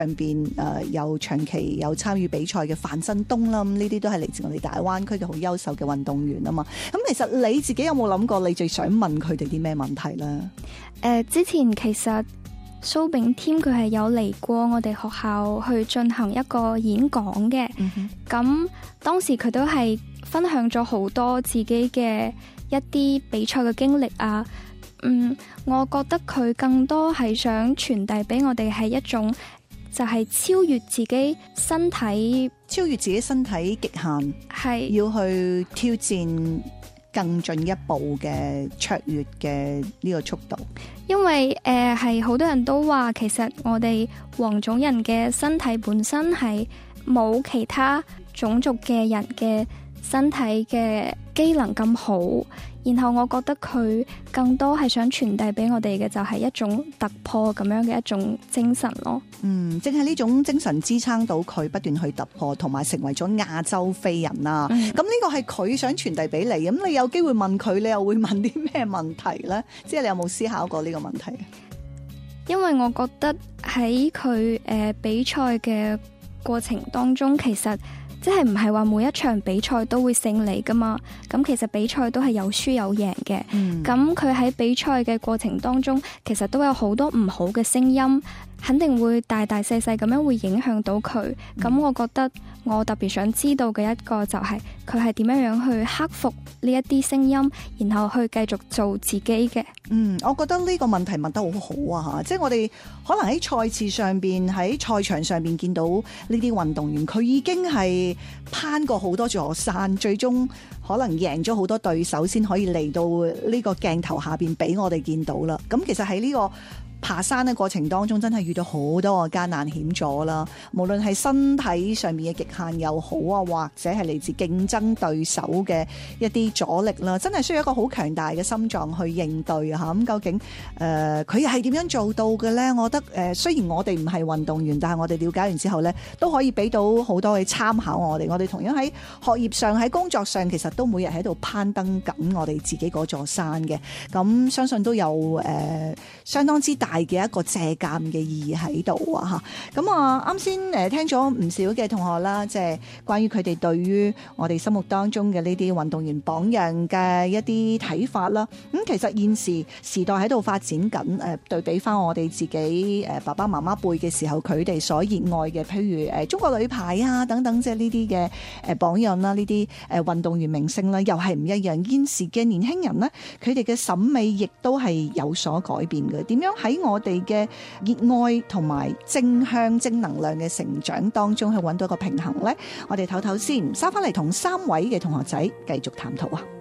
上邊有長期有參與比賽嘅范振東啦，咁呢啲都係嚟自我哋大灣區嘅好優秀嘅運動員啊嘛。咁其實你自己有冇諗過你最想問佢哋啲咩問題咧？ 之前其實蘇炳添佢係有嚟過我哋學校去進行一個演講嘅，咁當時佢都係分享咗好多自己嘅一啲比賽嘅經歷啊。我覺得佢更多係想傳遞俾我哋係一種就係超越自己身體極限，係要去挑戰更進一步嘅卓越嘅呢個速度。因為係好多人都話其實我哋黃種人嘅身體本身係冇其他種族嘅人嘅身體嘅機能咁好，然後我覺得佢更多係想傳遞俾我哋嘅就係一種突破咁樣嘅一種精神咯。正係呢種精神支撐到佢不斷去突破，同埋成為咗亞洲飛人啦。咁呢個係佢想傳遞俾你，咁你有機會問佢，你又會問啲咩問題呢？即係你有冇思考過呢個問題？因為我覺得喺佢比賽嘅過程當中，其實即係唔係話每一場比賽都會勝利噶嘛，咁其實比賽都係有輸有贏嘅。咁佢喺比賽嘅過程當中，其實都有好多唔好嘅聲音，肯定會大大細細咁樣會影響到佢。咁我覺得我特別想知道嘅一個就係佢係點樣去克服呢一啲聲音，然後去繼續做自己嘅。我覺得呢個問題問得好好啊，即係我哋可能喺賽事上邊，喺賽場上邊見到呢啲運動員，佢已經係攀過好多座山，最終可能贏咗好多對手，先可以嚟到呢個鏡頭下邊俾我哋見到啦。咁其實喺呢個爬山嘅過程當中，真係遇到好多個艱難險阻啦。無論係身體上面嘅極限又好啊，或者係嚟自競爭對手嘅一啲阻力啦，真係需要一個好強大嘅心臟去應對啊！咁究竟佢又係點樣做到嘅呢？我覺得雖然我哋唔係運動員，但係我哋了解完之後呢，都可以俾到好多嘅參考我哋。我哋同樣喺學業上、喺工作上，其實都每日喺度攀登緊我哋自己嗰座山嘅。咁相信都有相當之大嘅一個借鑑嘅意義喺度啊！嚇，咁啱先聽咗唔少嘅同學啦，即係關於佢哋對於我哋心目當中嘅呢啲運動員榜樣嘅一啲睇法啦。其實現時時代喺度發展緊，對比翻我哋自己爸爸媽媽輩嘅時候，佢哋所熱愛嘅，譬如中國女排啊等等，即係呢啲嘅榜樣啦，呢啲運動員明星啦，又係唔一樣。現時嘅年輕人呢，佢哋嘅審美亦都係有所改變嘅。點樣喺我哋嘅熱愛同埋正向正能量嘅成長當中去揾到一個平衡呢？我哋唞唞先，收翻嚟同3位嘅同學仔繼續探討啊！